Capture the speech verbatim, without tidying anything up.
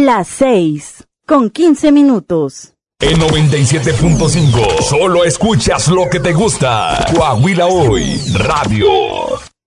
Las seis, con quince minutos. En noventa y siete punto cinco, solo escuchas lo que te gusta. Coahuila Hoy, Radio.